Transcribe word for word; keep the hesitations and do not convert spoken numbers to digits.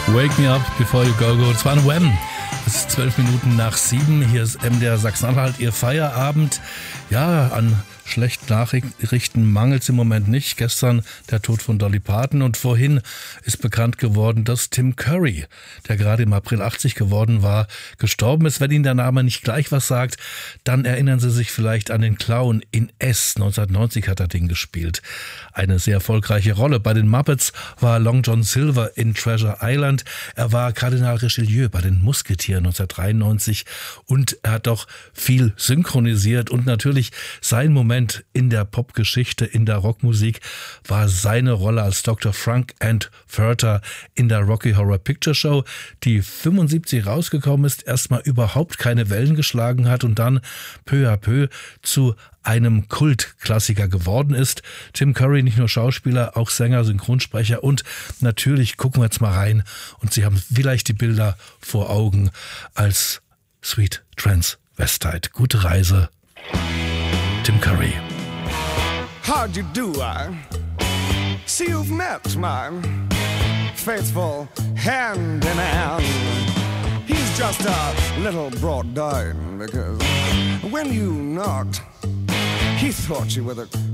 Wake Me Up Before You Go Go. Es war ein Wham. Es ist zwölf Minuten nach sieben. Hier ist M D R Sachsen-Anhalt, Ihr Feierabend. Ja, an schlechten Nachrichten mangelt es im Moment nicht. Gestern der Tod von Dolly Parton und vorhin ist bekannt geworden, dass Tim Curry, der gerade im April achtzig geworden war, gestorben ist. Wenn Ihnen der Name nicht gleich was sagt, dann erinnern Sie sich vielleicht an den Clown in S. neunzehnhundertneunzig hat er den gespielt. Eine sehr erfolgreiche Rolle. Bei den Muppets war Long John Silver in Treasure Island. Er war Kardinal Richelieu bei den Musketieren neunzehnhundertdreiundneunzig und er hat auch viel synchronisiert und natürlich sein Moment in der Popgeschichte, in der Rockmusik war seine Rolle als Doktor Frank Antwerter in der Rocky Horror Picture Show, die fünfundsiebzig rausgekommen ist, erstmal überhaupt keine Wellen geschlagen hat und dann peu à peu zu einem Kultklassiker geworden ist. Tim Curry, nicht nur Schauspieler, auch Sänger, Synchronsprecher und natürlich gucken wir jetzt mal rein und Sie haben vielleicht die Bilder vor Augen als Sweet Transvestite. Gute Reise. Tim Curry. How'd you do? I see you've met my faithful hand in hand. He's just a little brought down because when you knocked, he thought you were the